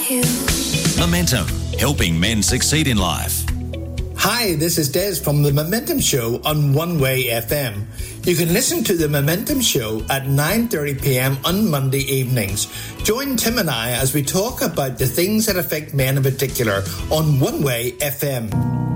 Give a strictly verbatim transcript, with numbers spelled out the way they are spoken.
you. Momentum, helping men succeed in life. Hi, this is Des from The Momentum Show on One Way F M. You can listen to The Momentum Show at nine thirty p.m. on Monday evenings. Join Tim and I as we talk about the things that affect men in particular on One Way F M.